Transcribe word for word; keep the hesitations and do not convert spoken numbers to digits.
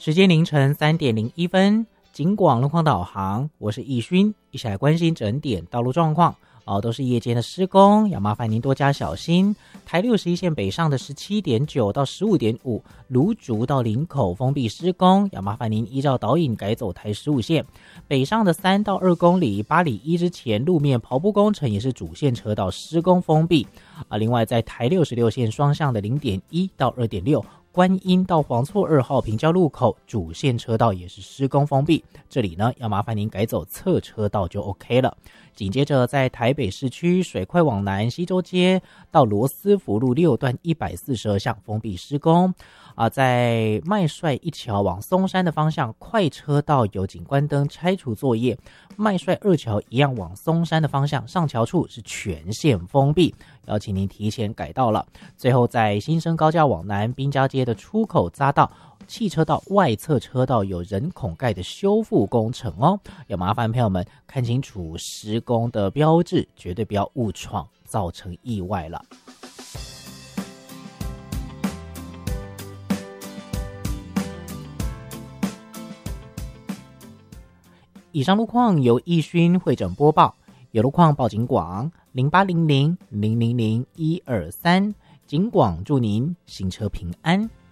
时间凌晨三点零一分，警广路况导航，我是易勋，一起来关心整点道路状况。哦，都是夜间的施工，要麻烦您多加小心。台六十一线北上的十七点九到十五点五，芦竹到林口封闭施工，要麻烦您依照导引改走台十五线。北上的三到二公里，八里一之前路面刨铺工程也是主线车道施工封闭。啊，另外在台六十六线双向的零点一到二点六。观音到黄厝二号平交路口主线车道也是施工封闭，这里呢要麻烦您改走侧车道就 OK 了。紧接着在台北市区水快往南西周街到罗斯福路六段一百四十二巷封闭施工啊，在麦帅一桥往松山的方向快车道有景观灯拆除作业，麦帅二桥一样往松山的方向上桥处是全线封闭，邀请您提前改道了。最后在新生高架往南滨江街的出口匝道汽车道外侧车道有人孔盖的修复工程哦，要麻烦朋友们看清楚施工的标志，绝对不要误闯造成意外了。以上路况由易勋会诊播报，有路况报警广零八零零零零零一二三，警广祝您行车平安。